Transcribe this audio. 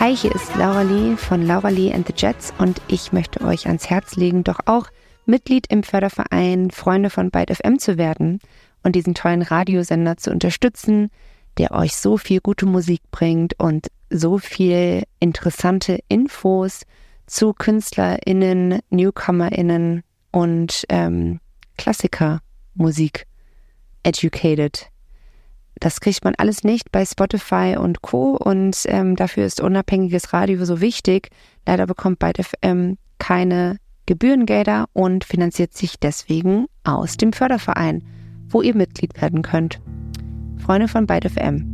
Hi, hier ist Laura Lee von Laura Lee and the Jets und ich möchte euch ans Herz legen, doch auch Mitglied im Förderverein Freunde von Byte FM zu werden und diesen tollen Radiosender zu unterstützen, der euch so viel gute Musik bringt und so viel interessante Infos zu KünstlerInnen, NewcomerInnen und Klassikermusik educated. Das kriegt man alles nicht bei Spotify und Co. Und dafür ist unabhängiges Radio so wichtig. Leider bekommt Byte FM keine Gebührengelder und finanziert sich deswegen aus dem Förderverein, wo ihr Mitglied werden könnt. Freunde von Byte FM.